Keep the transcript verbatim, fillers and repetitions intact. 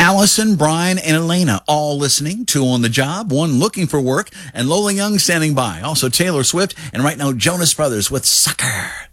Allison, Brian, and Elena all listening. Two on the job, one looking for work, and Lola Young standing by. Also Taylor Swift, and right now Jonas Brothers with Sucker.